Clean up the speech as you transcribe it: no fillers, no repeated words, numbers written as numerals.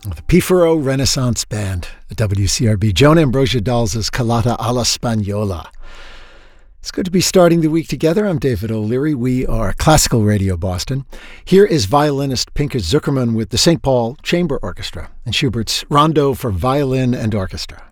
The Pifero Renaissance Band, the WCRB. Joan Ambrosia Dawes' Callata alla Spagnola. It's good to be starting the week together. I'm David O'Leary. We are Classical Radio Boston. Here is violinist Pinchas Zukerman with the St. Paul Chamber Orchestra and Schubert's Rondo for Violin and Orchestra.